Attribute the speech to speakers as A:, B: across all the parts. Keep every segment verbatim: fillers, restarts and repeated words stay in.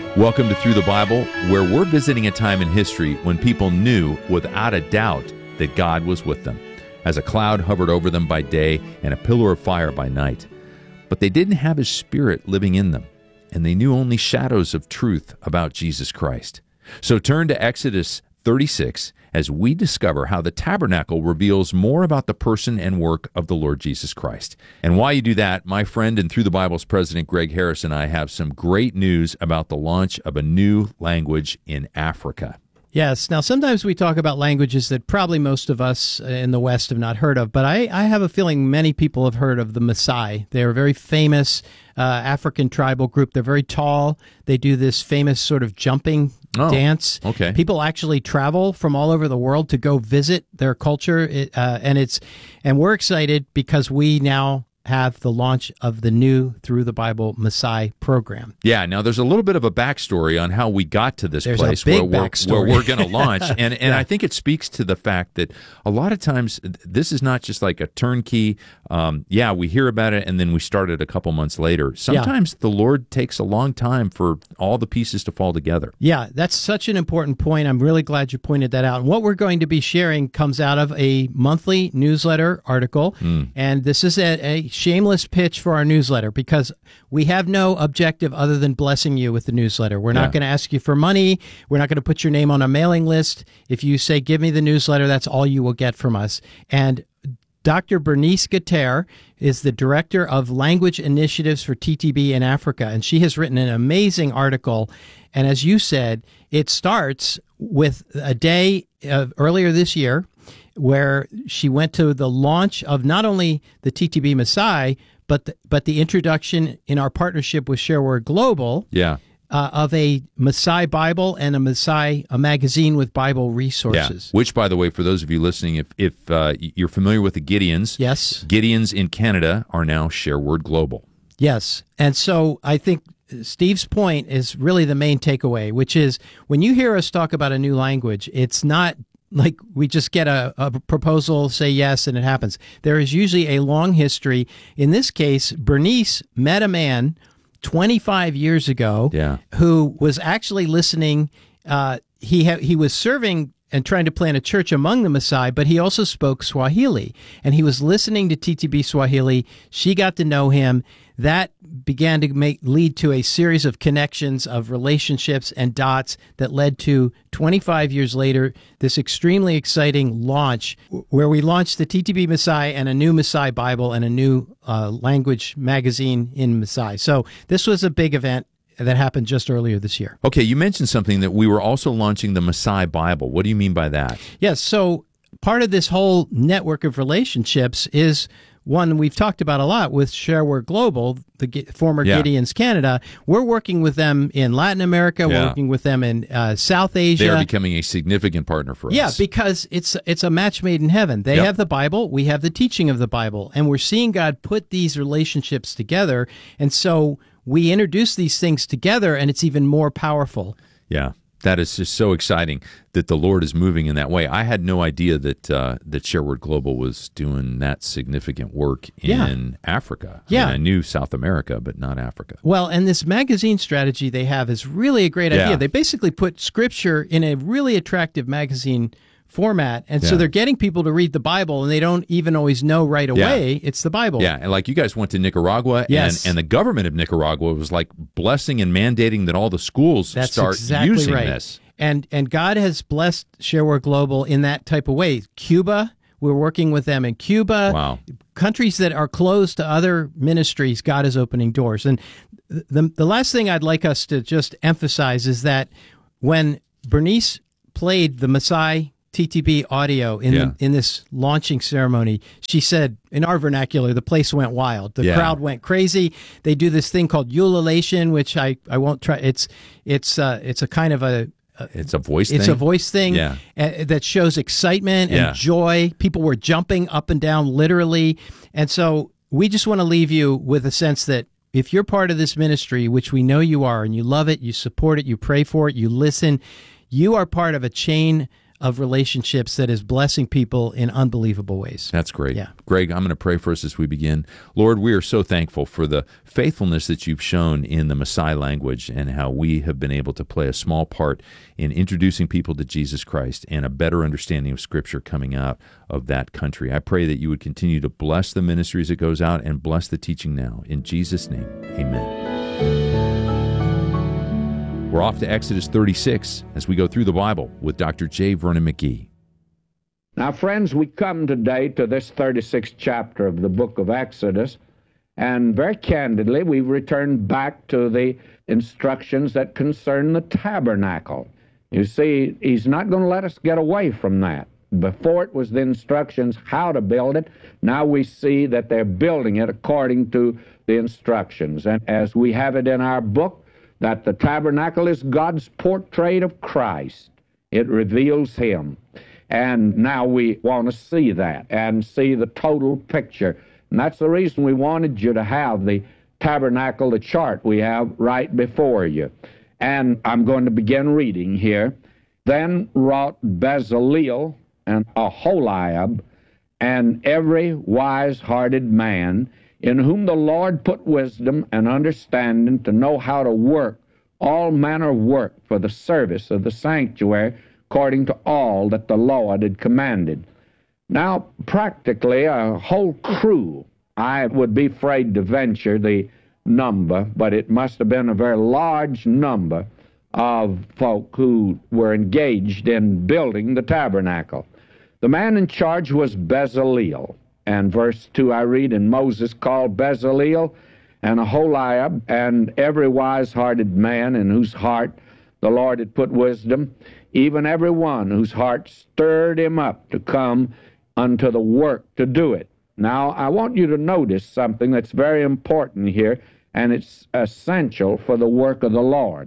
A: Welcome to Through the Bible, where we're visiting a time in history when people knew without a doubt that God was with them, as a cloud hovered over them by day and a pillar of fire by night. But they didn't have His Spirit living in them, and they knew only shadows of truth about Jesus Christ. So turn to Exodus thirty-six as we discover how the tabernacle reveals more about the person and work of the Lord Jesus Christ. And while you do that, my friend and Through the Bible's President Greg Harris and I have some great news about the launch of a new language in Africa.
B: Yes. Now, sometimes we talk about languages that probably most of us in the West have not heard of, but I, I have a feeling many people have heard of the Maasai. They're a very famous uh, African tribal group. They're very tall. They do this famous sort of jumping oh, dance.
A: Okay.
B: People actually travel from all over the world to go visit their culture, it, uh, and it's and we're excited because we now have the launch of the new Through the Bible Maasai program.
A: Yeah, now there's a little bit of a backstory on how we got to this
B: there's
A: place
B: a big
A: where, we're,
B: backstory.
A: where we're going to launch. And, and
B: yeah.
A: I think it speaks to the fact that a lot of times this is not just like a turnkey, um, yeah, we hear about it and then we start it a couple months later. Sometimes yeah. the Lord takes a long time for all the pieces to fall together.
B: Yeah, that's such an important point. I'm really glad you pointed that out. And what we're going to be sharing comes out of a monthly newsletter article. Mm. And this is a, a shameless pitch for our newsletter because we have no objective other than blessing you with the newsletter. We're not yeah. going to ask you for money. We're not going to put your name on a mailing list. If you say, give me the newsletter, that's all you will get from us. And Doctor Bernice Gatter is the Director of Language Initiatives for T T B in Africa, and she has written an amazing article. And as you said, it starts with a day uh, earlier this year where she went to the launch of not only the T T B Maasai, but the, but the introduction in our partnership with ShareWord Global
A: yeah.
B: uh, of a Maasai Bible and a Maasai a magazine with Bible resources.
A: Yeah. Which, by the way, for those of you listening, if, if uh, you're familiar with the Gideons,
B: yes.
A: Gideons in Canada are now ShareWord Global.
B: Yes, and so I think Steve's point is really the main takeaway, which is when you hear us talk about a new language, it's not like we just get a, a proposal, say yes, and it happens. There is usually a long history. In this case, Bernice met a man twenty-five years ago
A: yeah.
B: who was actually listening. Uh, he ha- he was serving and trying to plant a church among the Maasai, but he also spoke Swahili. And he was listening to T T B Swahili. She got to know him. That began to make lead to a series of connections, of relationships and dots that led to twenty-five years later, this extremely exciting launch where we launched the T T B Maasai and a new Maasai Bible and a new uh, language magazine in Maasai. So this was a big event that happened just earlier this year.
A: Okay, you mentioned something that we were also launching the Maasai Bible. What do you mean by that?
B: Yes, so part of this whole network of relationships is one we've talked about a lot with ShareWord Global, the former
A: yeah.
B: Gideons Canada. We're working with them in Latin America.
A: Yeah.
B: We're working with them in uh, South Asia.
A: They are becoming a significant partner for us.
B: Yeah, because it's it's a match made in heaven. They
A: yep.
B: have the Bible. We have the teaching of the Bible. And we're seeing God put these relationships together. And so we introduce these things together, and it's even more powerful.
A: Yeah. That is just so exciting that the Lord is moving in that way. I had no idea that uh, that ShareWord Global was doing that significant work in
B: yeah.
A: Africa.
B: Yeah.
A: I mean, I knew South America, but not Africa.
B: Well, and this magazine strategy they have is really a great
A: yeah.
B: idea. They basically put Scripture in a really attractive magazine format, and
A: yeah.
B: so they're getting people to read the Bible, and they don't even always know right away yeah. it's the Bible.
A: Yeah, and like you guys went to Nicaragua,
B: yes.
A: and, and the government of Nicaragua was like blessing and mandating that all the schools
B: That's
A: start
B: exactly
A: using
B: right.
A: this.
B: And and God has blessed ShareWord Global in that type of way. Cuba, we're working with them in Cuba.
A: Wow.
B: Countries that are closed to other ministries, God is opening doors. And the the last thing I'd like us to just emphasize is that when Bernice played the Maasai T T B audio in
A: yeah.
B: the, in this launching ceremony, she said, in our vernacular, the place went wild. The
A: yeah.
B: crowd went crazy. They do this thing called ululation, which I, I won't try. It's it's uh, it's a kind of a
A: It's a voice
B: it's
A: thing?
B: a voice thing
A: yeah.
B: uh, that shows excitement and
A: yeah.
B: joy. People were jumping up and down, literally. And so we just want to leave you with a sense that if you're part of this ministry, which we know you are, and you love it, you support it, you pray for it, you listen, you are part of a chain of relationships that is blessing people in unbelievable ways.
A: That's great.
B: Yeah.
A: Greg, I'm going to pray for us as we begin. Lord, we are so thankful for the faithfulness that you've shown in the Maasai language and how we have been able to play a small part in introducing people to Jesus Christ and a better understanding of Scripture coming out of that country. I pray that you would continue to bless the ministry as it goes out and bless the teaching now. In Jesus' name, amen. We're off to Exodus thirty-six as we go through the Bible with Doctor J. Vernon McGee.
C: Now, friends, we come today to this thirty-sixth chapter of the book of Exodus, and very candidly, we return back to the instructions that concern the tabernacle. You see, he's not going to let us get away from that. Before it was the instructions how to build it. Now we see that they're building it according to the instructions. And as we have it in our book, that the tabernacle is God's portrait of Christ. It reveals him. And now we want to see that and see the total picture. And that's the reason we wanted you to have the tabernacle, the chart we have right before you. And I'm going to begin reading here. Then wrought Bezaleel and Aholiab and every wise-hearted man in whom the Lord put wisdom and understanding to know how to work all manner of work for the service of the sanctuary according to all that the Lord had commanded. Now, practically a whole crew, I would be afraid to venture the number, but it must have been a very large number of folk who were engaged in building the tabernacle. The man in charge was Bezaleel. And verse two I read, and Moses called Bezaleel and Aholiab and every wise-hearted man in whose heart the Lord had put wisdom, even every one whose heart stirred him up to come unto the work to do it. Now, I want you to notice something that's very important here, and it's essential for the work of the Lord.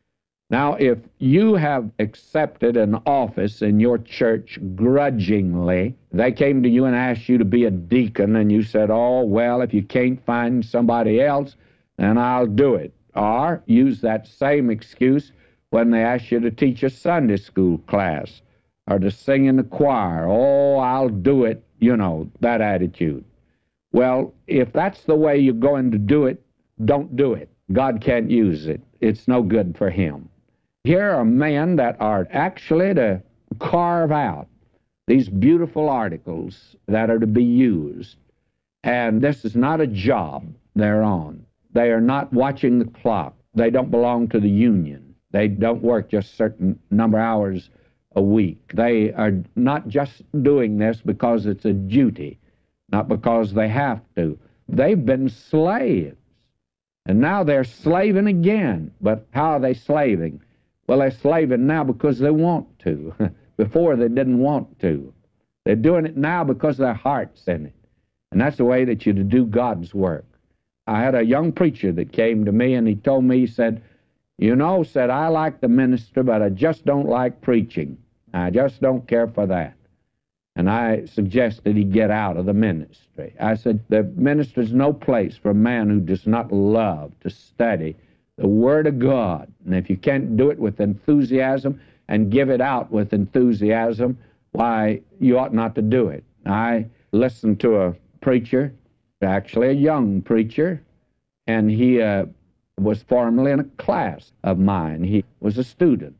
C: Now, if you have accepted an office in your church grudgingly, they came to you and asked you to be a deacon, and you said, oh, well, if you can't find somebody else, then I'll do it. Or use that same excuse when they ask you to teach a Sunday school class or to sing in the choir. Oh, I'll do it, you know, that attitude. Well, if that's the way you're going to do it, don't do it. God can't use it. It's no good for him. Here are men that are actually to carve out these beautiful articles that are to be used. And this is not a job they're on. They are not watching the clock. They don't belong to the union. They don't work just a certain number of hours a week. They are not just doing this because it's a duty, not because they have to. They've been slaves, and now they're slaving again. But how are they slaving? Well, they're slaving now because they want to. Before, they didn't want to. They're doing it now because their heart's in it. And that's the way that you're to do God's work. I had a young preacher that came to me, and he told me, he said, you know, said, I like the minister, but I just don't like preaching. I just don't care for that. And I suggested he get out of the ministry. I said, the minister's no place for a man who does not love to study the Word of God. And if you can't do it with enthusiasm and give it out with enthusiasm, why, you ought not to do it. I listened to a preacher, actually a young preacher, and he uh, was formerly in a class of mine. He was a student.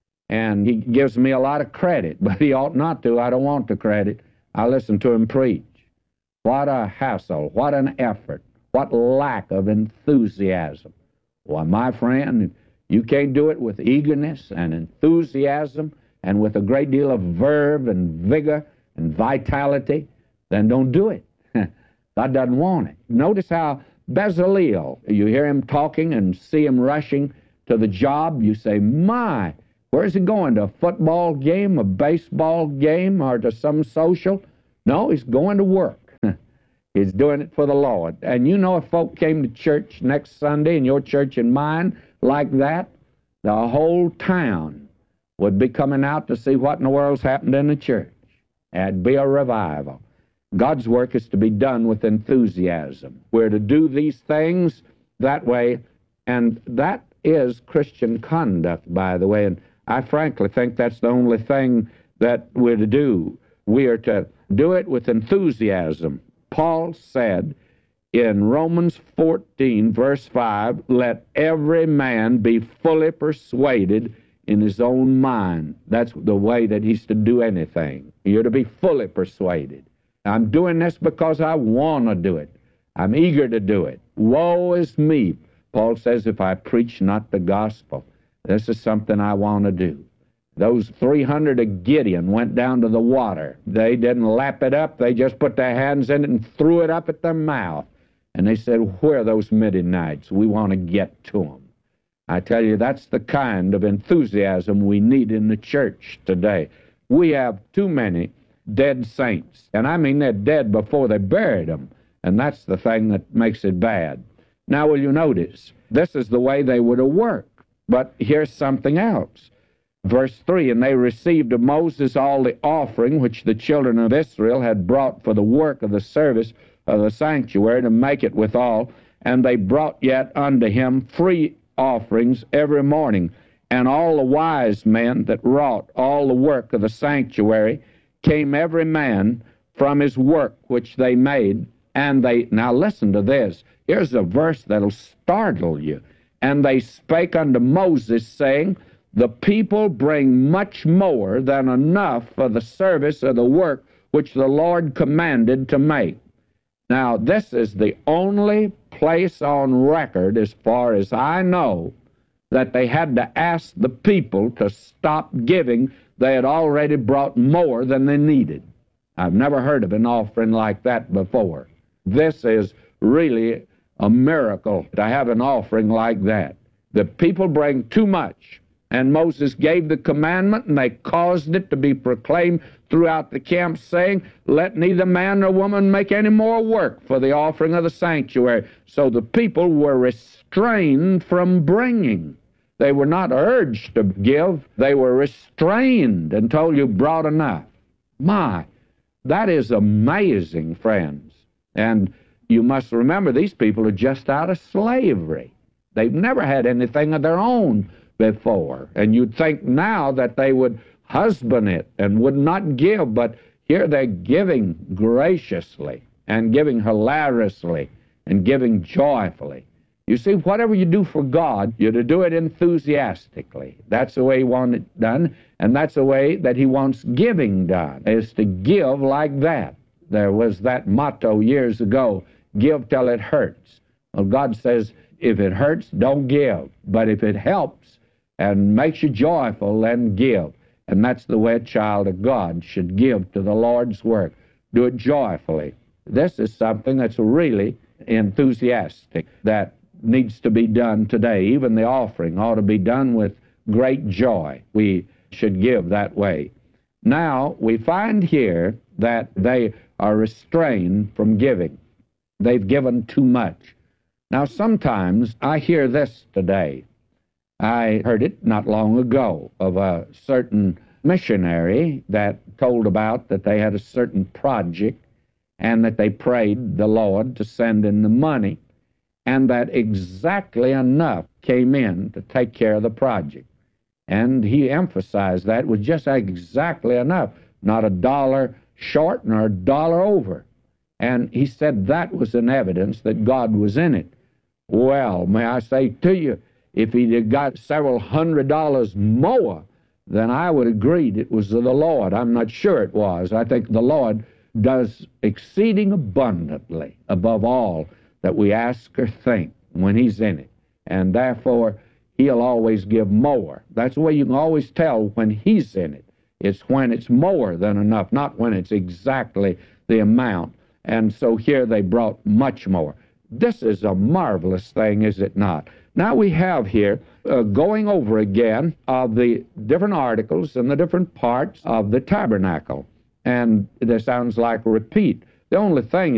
C: And he gives me a lot of credit, but he ought not to. I don't want the credit. I listen to him preach. What a hassle, what an effort, what lack of enthusiasm. Why, my friend, you can't do it with eagerness and enthusiasm and with a great deal of verve and vigor and vitality, then don't do it. God doesn't want it. Notice how Bezaleel, you hear him talking and see him rushing to the job, you say, my, where's he going, to a football game, a baseball game, or to some social? No, he's going to work. He's doing it for the Lord. And you know, if folk came to church next Sunday, in your church and mine, like that, the whole town would be coming out to see what in the world's happened in the church. It'd be a revival. God's work is to be done with enthusiasm. We're to do these things that way, and that is Christian conduct, by the way, and I frankly think that's the only thing that we're to do. We are to do it with enthusiasm. Paul said in Romans fourteen, verse five, let every man be fully persuaded in his own mind. That's the way that he's to do anything. You're to be fully persuaded. I'm doing this because I want to do it. I'm eager to do it. Woe is me, Paul says, if I preach not the gospel. This is something I want to do. Those three hundred of Gideon went down to the water. They didn't lap it up. They just put their hands in it and threw it up at their mouth. And they said, where are those Midianites? We want to get to them. I tell you, that's the kind of enthusiasm we need in the church today. We have too many dead saints. And I mean they're dead before they buried them. And that's the thing that makes it bad. Now, will you notice, this is the way they were to work. But here's something else. Verse three, and they received of Moses all the offering which the children of Israel had brought for the work of the service of the sanctuary to make it withal. And they brought yet unto him free offerings every morning. And all the wise men that wrought all the work of the sanctuary came every man from his work which they made. And they, now listen to this. Here's a verse that'll startle you. And they spake unto Moses, saying, the people bring much more than enough for the service of the work which the Lord commanded to make. Now, this is the only place on record, as far as I know, that they had to ask the people to stop giving. They had already brought more than they needed. I've never heard of an offering like that before. This is really a miracle to have an offering like that. The people bring too much. And Moses gave the commandment, and they caused it to be proclaimed throughout the camp, saying, let neither man nor woman make any more work for the offering of the sanctuary. So the people were restrained from bringing. They were not urged to give. They were restrained until you brought enough. My, that is amazing, friends. And you must remember, these people are just out of slavery. They've never had anything of their own before. And you'd think now that they would husband it and would not give, but here they're giving graciously and giving hilariously and giving joyfully. You see, whatever you do for God, you're to do it enthusiastically. That's the way he wants it done, and that's the way that he wants giving done, is to give like that. There was that motto years ago, give till it hurts. Well, God says, if it hurts, don't give. But if it helps and makes you joyful, then give. And that's the way a child of God should give to the Lord's work. Do it joyfully. This is something that's really enthusiastic, that needs to be done today. Even the offering ought to be done with great joy. We should give that way. Now, we find here that they are restrained from giving. They've given too much. Now, sometimes I hear this today. I heard it not long ago of a certain missionary that told about that they had a certain project and that they prayed the Lord to send in the money, and that exactly enough came in to take care of the project. And he emphasized that was just exactly enough, not a dollar short nor a dollar over. And he said that was an evidence that God was in it. Well, may I say to you, if he'd have got several hundred dollars more, then I would agree it was of the Lord. I'm not sure it was. I think the Lord does exceeding abundantly above all that we ask or think when he's in it. And therefore, he'll always give more. That's the way you can always tell when he's in it. It's when it's more than enough, not when it's exactly the amount. And so here they brought much more. This is a marvelous thing, is it not? Now we have here uh, going over again of the different articles and the different parts of the tabernacle. And this sounds like a repeat. The only thing